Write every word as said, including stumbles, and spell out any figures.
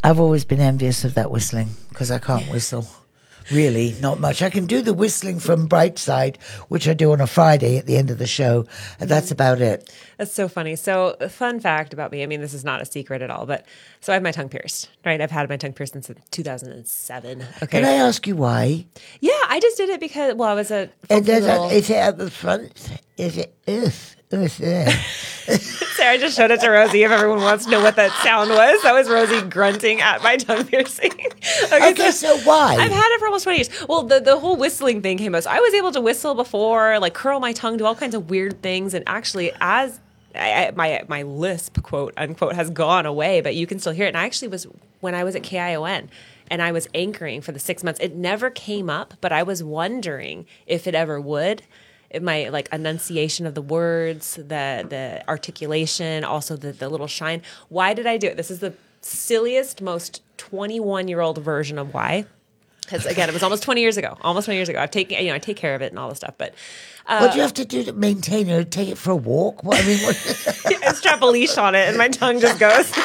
I've always been envious of that whistling because I can't whistle. Really, not much. I can do the whistling from Brightside, which I do on a Friday at the end of the show, and that's about it. That's so funny. So, a fun fact about me, I mean, this is not a secret at all, but so I have my tongue pierced, right? I've had my tongue pierced since two thousand seven. Okay. Can I ask you why? Yeah, I just did it because, well, I was a. And there's little... a, is it at the front? Is it? Ugh, ugh, ugh. Sarah just showed it to Rosie if everyone wants to know what that sound was. That was Rosie grunting at my tongue piercing. okay, okay, so, so why? I've had it for almost twenty years. Well, the, the whole whistling thing came out. So I was able to whistle before, like curl my tongue, do all kinds of weird things. And actually, as I, I, my my lisp, quote, unquote, has gone away, but you can still hear it. And I actually was, when I was at K I O N, and I was anchoring for the six months, it never came up, but I was wondering if it ever would. My like enunciation of the words, the the articulation, also the, the little shine. Why did I do it? This is the silliest, most twenty-one-year-old version of why. Because again, it was almost twenty years ago. Almost twenty years ago. I've taken, you know, I take care of it and all this stuff. But uh, what do you have to do to maintain it? Take it for a walk? What, I mean, what? I strap a leash on it, and my tongue just goes.